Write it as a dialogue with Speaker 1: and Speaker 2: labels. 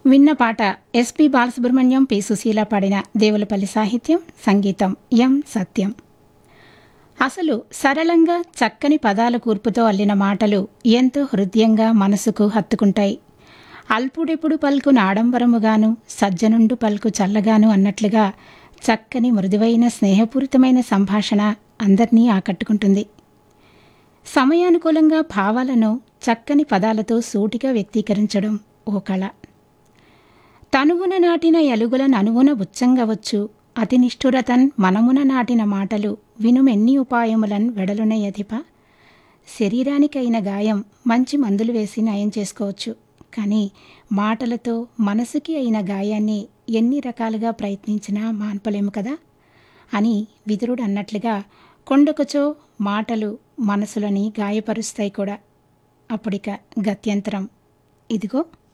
Speaker 1: విన్న పాట SP Balasubrahmanyam, P Susheela పాడిన దేవులపల్లి సాహిత్యం, సంగీతం ఎం సత్యం. అసలు సరళంగా చక్కని పదాల కూర్పుతో అల్లిన మాటలు ఎంతో హృదయంగా మనసుకు హత్తుకుంటాయి. అల్పుడెప్పుడు పలుకు నాడంబరముగాను, సజ్జనుండు పలుకు చల్లగాను అన్నట్లుగా చక్కని మృదువైన స్నేహపూరితమైన సంభాషణ అందర్నీ ఆకట్టుకుంటుంది. సమయానుకూలంగా భావాలను చక్కని పదాలతో సూటిగా వ్యక్తీకరించడం ఓ కళ. తనువున నాటిన ఎలుగుల ననువున ఉచ్చంగవచ్చు, అతి నిష్ఠురతన్ మనమున నాటిన మాటలు వినుమెన్ని ఉపాయములన్ వెడలున యధిప. శరీరానికైన గాయం మంచి మందులు వేసి నయం చేసుకోవచ్చు, కానీ మాటలతో మనసుకి అయిన గాయాన్ని ఎన్ని రకాలుగా ప్రయత్నించినా మాన్పలేము కదా అని విదురుడు అన్నట్లుగా కొండకొచో మాటలు మనసులని గాయపరుస్తాయి కూడా. అప్పుడిక గత్యంతరం ఇదిగో